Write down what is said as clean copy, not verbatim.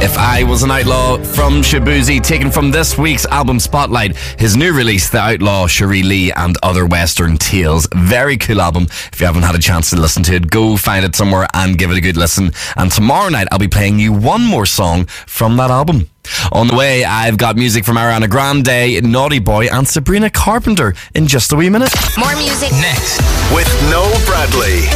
If I Was an Outlaw from Shaboozey, taken from this week's album Spotlight, his new release, The Outlaw, Cherie Lee and Other Western Tales. Very cool album. If you haven't had a chance to listen to it, go find it somewhere and give it a good listen. And tomorrow night I'll be playing you one more song from that album. On the way, I've got music from Ariana Grande, Naughty Boy and Sabrina Carpenter in just a wee minute. More music next with Noel Bradley.